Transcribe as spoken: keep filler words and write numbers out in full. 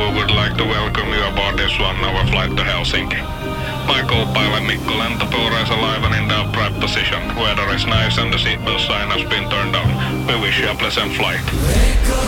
we would like to welcome you aboard this one-hour flight to Helsinki. My co-pilot Mikko Lentopuro is alive and in the upright position. Weather is nice and the seatbelt sign has been turned on. We wish you a pleasant flight.